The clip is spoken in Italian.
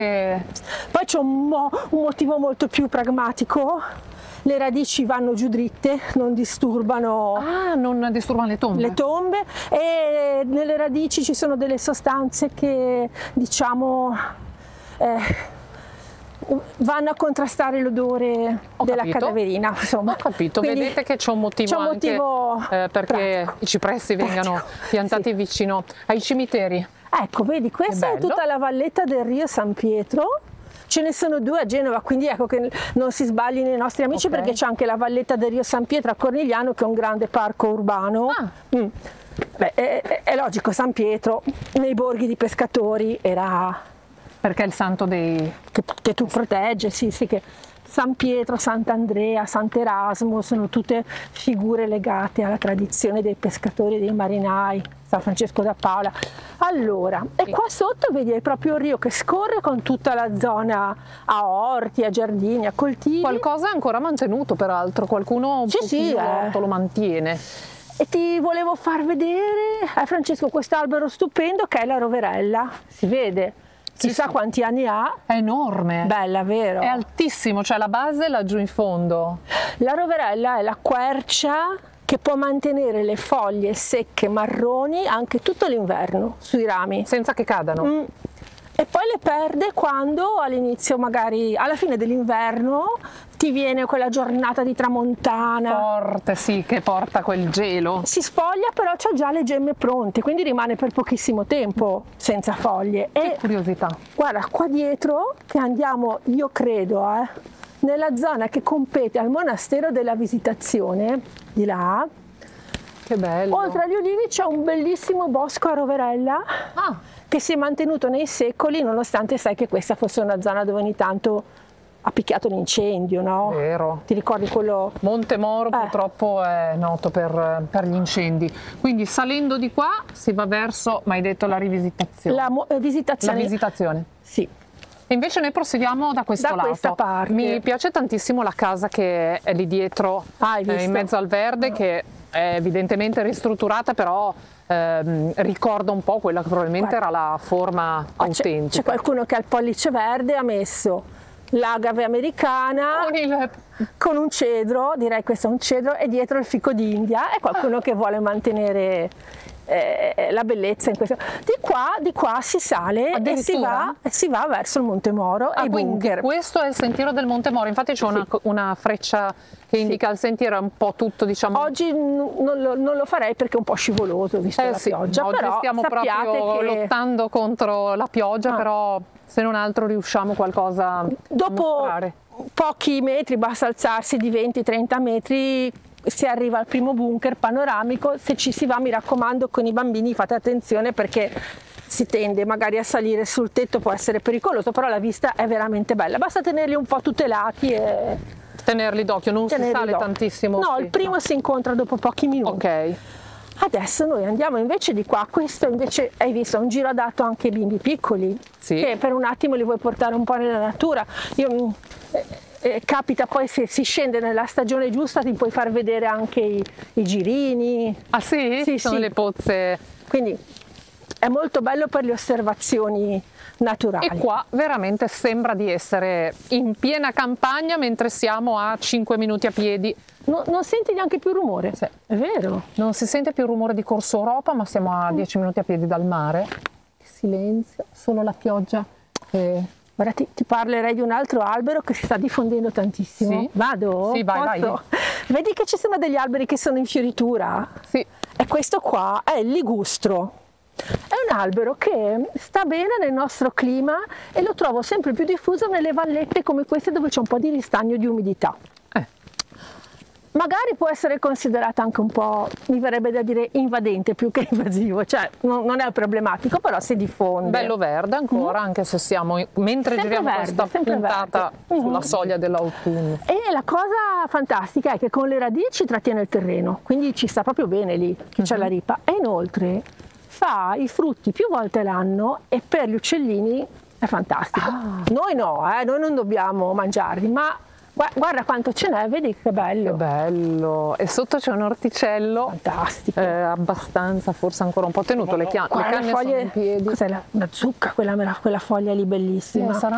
Poi c'è un motivo molto più pragmatico: le radici vanno giù dritte, non disturbano le tombe, e nelle radici ci sono delle sostanze che, diciamo, vanno a contrastare l'odore della cadaverina, insomma. Ho capito. Quindi vedete che c'è un motivo, perché i cipressi vengano piantati vicino ai cimiteri. Ecco, vedi, questa è tutta la valletta del Rio San Pietro. Ce ne sono due a Genova, quindi ecco che non si sbaglino i nostri amici, perché c'è anche la valletta del Rio San Pietro a Cornigliano, che è un grande parco urbano. Beh, è logico, San Pietro nei borghi di pescatori era... Perché è il santo che tu proteggi, sì, che San Pietro, Sant'Andrea, Sant'Erasmo sono tutte figure legate alla tradizione dei pescatori e dei marinai, San Francesco da Paola. Allora, e qua sotto vedi è proprio il rio che scorre con tutta la zona a orti, a giardini, a coltivi. Qualcosa è ancora mantenuto, peraltro, qualcuno un po' lo mantiene. E ti volevo far vedere, Francesco, quest'albero stupendo che è la roverella, si vede? Chissà quanti anni ha. È enorme. Bella, vero? È altissimo, cioè la base è laggiù in fondo. La roverella è la quercia che può mantenere le foglie secche marroni anche tutto l'inverno sui rami. Senza che cadano. E poi le perde quando all'inizio, magari alla fine dell'inverno, ti viene quella giornata di tramontana forte, sì, che porta quel gelo. Si spoglia, però c'ha già le gemme pronte, quindi rimane per pochissimo tempo senza foglie. Che curiosità. Guarda, qua dietro, che andiamo, io credo, nella zona che compete al monastero della Visitazione, di là. Che bello. Oltre agli ulivi c'è un bellissimo bosco a roverella che si è mantenuto nei secoli, nonostante sai che questa fosse una zona dove ogni tanto ha picchiato l'incendio, no? Vero. Ti ricordi quello? Monte Moro purtroppo è noto per gli incendi. Quindi salendo di qua si va verso, mi hai detto, la rivisitazione. La visitazione. La visitazione. Sì. E invece noi proseguiamo da questo lato. Questa parte. Mi piace tantissimo la casa che è lì dietro, in mezzo al verde, che è evidentemente ristrutturata, però ricorda un po' quella che probabilmente era la forma autentica. C'è qualcuno che al pollice verde ha messo l'agave americana con un cedro, direi questo è un cedro, e dietro il fico d'India, e qualcuno che vuole mantenere la bellezza in questo. Di qua si sale e si va verso il Monte Moro e i bunker. Questo è il sentiero del Monte Moro, infatti c'è una freccia che indica il sentiero, è un po' tutto, diciamo. Oggi non lo farei perché è un po' scivoloso visto la pioggia, oggi però stiamo proprio lottando contro la pioggia, però se non altro riusciamo qualcosa a mostrare. Pochi metri, basta alzarsi di 20-30 metri, si arriva al primo bunker panoramico. Se ci si va, mi raccomando, con i bambini fate attenzione, perché si tende magari a salire sul tetto, può essere pericoloso, però la vista è veramente bella, basta tenerli un po' tutelati e tenerli d'occhio, non si sale tantissimo. No, il primo si incontra dopo pochi minuti. Ok. Adesso noi andiamo invece di qua. Questo invece, hai visto, è un giro adatto anche ai bimbi piccoli, che per un attimo li vuoi portare un po' nella natura. Capita poi, se si scende nella stagione giusta, ti puoi far vedere anche i girini. Ah sì? Sì, sono le pozze. Quindi è molto bello per le osservazioni naturali. E qua veramente sembra di essere in piena campagna, mentre siamo a 5 minuti a piedi. Non senti neanche più rumore, sì. È vero. Non si sente più il rumore di Corso Europa, ma siamo a 10 minuti a piedi dal mare. Silenzio, solo la pioggia. Ora ti parlerei di un altro albero che si sta diffondendo tantissimo. Sì. Vado? Sì, vai. Vedi che ci sono degli alberi che sono in fioritura? Sì. E questo qua è il ligustro. È un albero che sta bene nel nostro clima e lo trovo sempre più diffuso nelle vallette come queste, dove c'è un po' di ristagno di umidità. Magari può essere considerato anche un po', mi verrebbe da dire, invadente più che invasivo, cioè non è problematico, però si diffonde. Bello verde ancora, anche se siamo, mentre giriamo questa puntata sulla soglia dell'autunno. E la cosa fantastica è che con le radici trattiene il terreno, quindi ci sta proprio bene lì, che c'è la ripa, e inoltre fa i frutti più volte l'anno, e per gli uccellini è fantastico. Noi noi non dobbiamo mangiarli, ma guarda quanto ce n'è, vedi che bello. Che bello. E sotto c'è un orticello fantastico, abbastanza, forse ancora un po' tenuto, le canne foglie, sono in piedi. Cos'è la zucca, quella foglia lì bellissima. Sarà